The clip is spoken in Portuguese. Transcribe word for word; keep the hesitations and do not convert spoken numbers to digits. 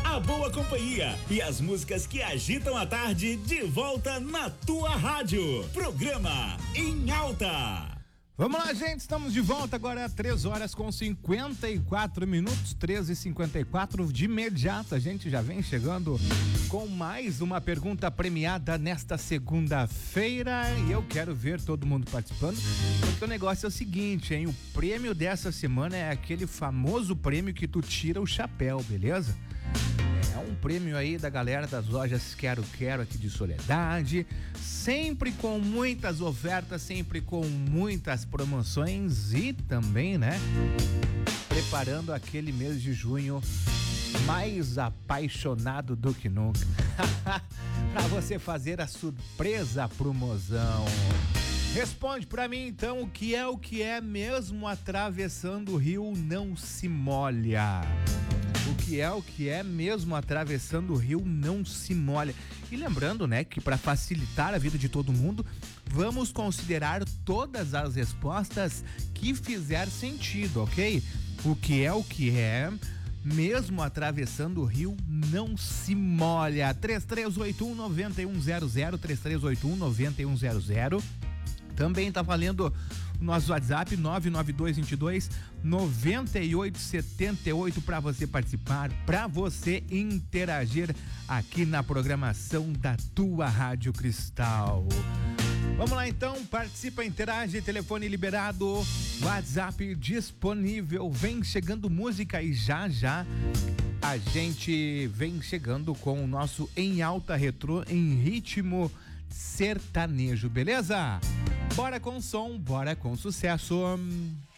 a boa companhia e as músicas que agitam a tarde de volta na tua rádio. Programa Em Alta. Vamos lá, gente, estamos de volta agora, três horas com cinquenta e quatro minutos, treze e cinquenta e quatro. De imediato a gente já vem chegando com mais uma pergunta premiada nesta segunda-feira e eu quero ver todo mundo participando, porque o negócio é o seguinte, hein? O prêmio dessa semana é aquele famoso prêmio que tu tira o chapéu, beleza? É um prêmio aí da galera das lojas Quero Quero aqui de Soledade, sempre com muitas ofertas, sempre com muitas promoções e também, né, preparando aquele mês de junho mais apaixonado do que nunca pra você fazer a surpresa pro mozão. Responde pra mim então, o que é o que é mesmo atravessando o rio não se molha? O que é o que é mesmo atravessando o rio não se molha. E lembrando, né, que para facilitar a vida de todo mundo, vamos considerar todas as respostas que fizer sentido, ok? O que é o que é mesmo atravessando o rio não se molha. três três oito um nove um zero zero, três três oito um nove um zero zero. Também tá valendo o nosso WhatsApp nove nove dois dois dois nove oito sete oito para você participar, para você interagir aqui na programação da tua Rádio Cristal. Vamos lá então, participa, interage, telefone liberado, WhatsApp disponível, vem chegando música e já já a gente vem chegando com o nosso Em Alta Retrô em ritmo sertanejo, beleza? Bora com som, bora com sucesso.